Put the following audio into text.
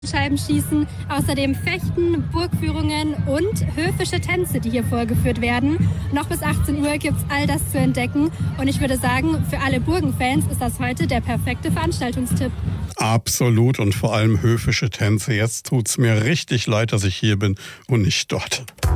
Scheibenschießen, außerdem Fechten, Burgführungen und höfische Tänze, die hier vorgeführt werden. Noch bis 18 Uhr gibt es all das zu entdecken und ich würde sagen, für alle Burgenfans ist das heute der perfekte Veranstaltungstipp. Absolut, und vor allem höfische Tänze. Jetzt tut's mir richtig leid, dass ich hier bin und nicht dort.